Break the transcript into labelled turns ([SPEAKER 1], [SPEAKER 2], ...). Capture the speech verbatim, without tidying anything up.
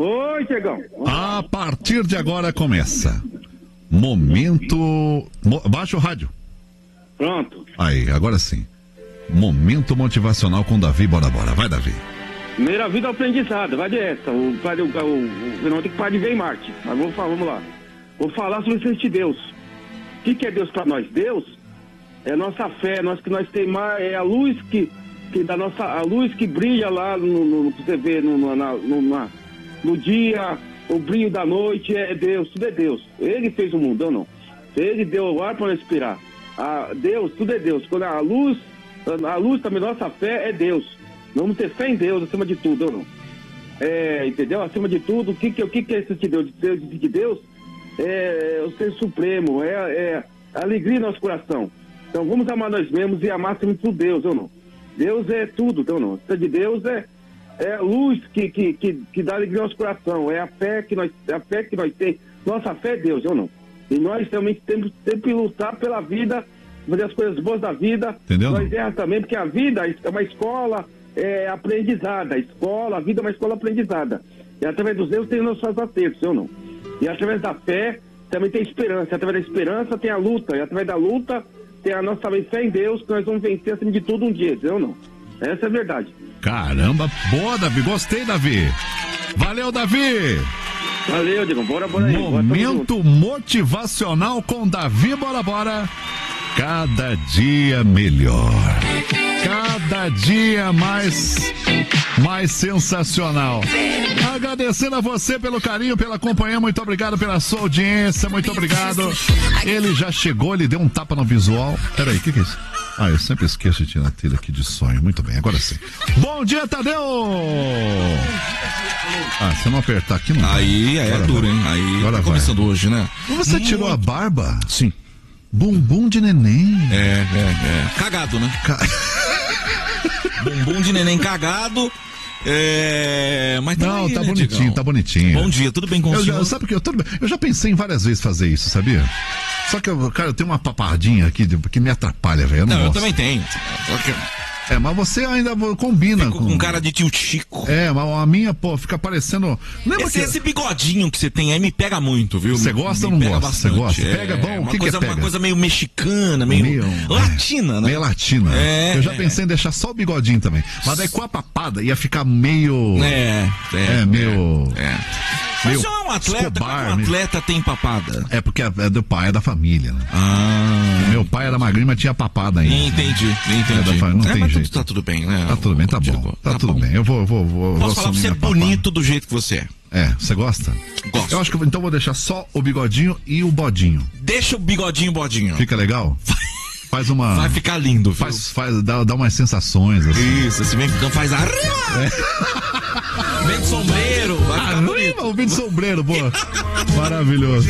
[SPEAKER 1] Oi, Tiagão.
[SPEAKER 2] A partir de agora começa. Momento... Mo... Baixa o rádio.
[SPEAKER 1] Pronto.
[SPEAKER 2] Aí, agora sim. Momento motivacional com Davi Bora Bora. Vai, Davi.
[SPEAKER 1] Primeira vida aprendizado, vai dessa. O pai o, o, o, não tem que parar de ver em Marte. Mas vamos, vamos lá. Vou falar sobre o existência de Deus. O que, que é Deus para nós? Deus é a nossa fé, nós que nós temos, é a luz que, que da nossa, a luz que brilha lá no, no, você vê no, no, na, no, na, no dia, o brilho da noite, é Deus, tudo é Deus. Ele fez o mundo, ou não? Ele deu o ar para respirar. A Deus, tudo é Deus. Quando a luz, a luz também, nossa fé é Deus. Vamos ter fé em Deus acima de tudo, ou não? É, entendeu? Acima de tudo, o que, que, o que, que é esse de Deus? De Deus é o ser supremo, é, é a alegria no nosso coração. Então vamos amar nós mesmos e amar acima de tudo Deus, ou não? Deus é tudo, então não. A de Deus é, é a luz que, que, que, que dá alegria ao nosso coração, é a fé que nós, a fé que nós temos. Nossa fé é Deus, ou não? E nós também temos sempre lutar pela vida, fazer as coisas boas da vida.
[SPEAKER 2] Entendeu?
[SPEAKER 1] Nós erramos também, porque a vida é uma escola é, aprendizada. A escola, a vida é uma escola aprendizada. E através dos erros tem nossos acertos, ou não? E através da fé também tem esperança. E através da esperança tem a luta. E através da luta tem a nossa fé em Deus, que nós vamos vencer acima de tudo um dia, ou não? Essa é a verdade.
[SPEAKER 2] Caramba, boa, Davi. Gostei, Davi. Valeu, Davi.
[SPEAKER 1] Valeu, Diego. Bora, bora aí.
[SPEAKER 2] Momento motivacional com Davi Bora Bora. Cada dia melhor. Cada dia mais, mais sensacional. Agradecendo a você pelo carinho, pela companhia. Muito obrigado pela sua audiência. Muito obrigado. Ele já chegou, ele deu um tapa no visual. Peraí, o que, que é isso? Ah, eu sempre esqueço de tirar a trilha aqui de sonho. Muito bem, agora sim. Bom dia, Tadeu! Ah, se eu não apertar aqui, não.
[SPEAKER 3] Aí é
[SPEAKER 2] agora
[SPEAKER 3] duro,
[SPEAKER 2] vai.
[SPEAKER 3] hein? Aí
[SPEAKER 2] agora
[SPEAKER 3] tá começando vai. Hoje, né?
[SPEAKER 2] Você Muito... tirou a barba?
[SPEAKER 3] Sim.
[SPEAKER 2] Bumbum de neném.
[SPEAKER 3] É, é, é. Cagado, né?
[SPEAKER 2] Ca...
[SPEAKER 3] Bumbum de neném cagado. É, mas tá
[SPEAKER 2] não,
[SPEAKER 3] aí,
[SPEAKER 2] tá
[SPEAKER 3] né,
[SPEAKER 2] bonitinho,
[SPEAKER 3] Digão?
[SPEAKER 2] tá bonitinho.
[SPEAKER 3] Bom dia, tudo bem com
[SPEAKER 2] eu
[SPEAKER 3] o senhor?
[SPEAKER 2] Já, sabe que eu, tudo bem, eu já pensei em várias vezes fazer isso, sabia? Só que, eu, cara, eu tenho uma papadinha aqui que me atrapalha, velho.
[SPEAKER 3] Não,
[SPEAKER 2] não
[SPEAKER 3] eu também tenho. Só que...
[SPEAKER 2] É, mas você ainda combina
[SPEAKER 3] Fico
[SPEAKER 2] com...
[SPEAKER 3] com cara de tio Chico.
[SPEAKER 2] É, mas a minha, pô, fica parecendo... Lembra
[SPEAKER 3] esse,
[SPEAKER 2] que...
[SPEAKER 3] esse bigodinho que você tem aí me pega muito, viu?
[SPEAKER 2] Você gosta ou não gosta? Você gosta?
[SPEAKER 3] É,
[SPEAKER 2] pega bom? O que
[SPEAKER 3] coisa,
[SPEAKER 2] que é pega?
[SPEAKER 3] Uma coisa meio mexicana, meio, meio latina,
[SPEAKER 2] é,
[SPEAKER 3] né?
[SPEAKER 2] Meio latina.
[SPEAKER 3] É,
[SPEAKER 2] eu já
[SPEAKER 3] é.
[SPEAKER 2] pensei em deixar só o bigodinho também. Mas daí com a papada ia ficar meio...
[SPEAKER 3] É, é.
[SPEAKER 2] É, meio...
[SPEAKER 3] É.
[SPEAKER 2] Meio
[SPEAKER 3] Mas um atleta,
[SPEAKER 2] Escobar,
[SPEAKER 3] como um atleta tem papada?
[SPEAKER 2] É porque é do pai, é da família. Né?
[SPEAKER 3] Ah.
[SPEAKER 2] Meu pai era magrinho, mas tinha papada ainda.
[SPEAKER 3] Entendi, entendi.
[SPEAKER 2] É da família, não
[SPEAKER 3] é,
[SPEAKER 2] tem
[SPEAKER 3] mas
[SPEAKER 2] jeito.
[SPEAKER 3] Tá tudo bem, né?
[SPEAKER 2] Tá tudo bem, tá bom. Tá, tá tudo bom. bem. Eu vou, vou, vou.
[SPEAKER 3] Posso
[SPEAKER 2] vou
[SPEAKER 3] falar pra você bonito do jeito que você é.
[SPEAKER 2] É, você gosta?
[SPEAKER 3] Gosto.
[SPEAKER 2] Eu acho que eu, então vou deixar só o bigodinho e o bodinho.
[SPEAKER 3] Deixa o bigodinho bodinho.
[SPEAKER 2] Fica legal? Faz uma...
[SPEAKER 3] Vai ficar lindo, viu?
[SPEAKER 2] Faz, faz, dá, dá umas sensações, assim.
[SPEAKER 3] Isso, se vem então faz a... É. Vem de sombreiro. Vai ficar
[SPEAKER 2] Arriba, o vem de sombreiro, pô. Maravilhoso.